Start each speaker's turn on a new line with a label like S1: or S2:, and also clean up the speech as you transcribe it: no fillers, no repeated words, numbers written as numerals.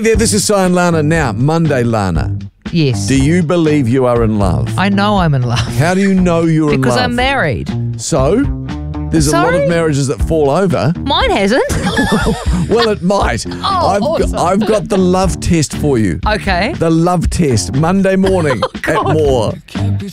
S1: there, this is Si and Lana. Now, Monday, Lana.
S2: Yes.
S1: Do you believe you are in love?
S2: I know I'm in love.
S1: How do you know you're in love?
S2: Because I'm married.
S1: So? There's a lot of marriages that fall over.
S2: Mine hasn't.
S1: Well, it might.
S2: Awesome.
S1: I've got the love test for you.
S2: Okay.
S1: The love test, Monday morning at More.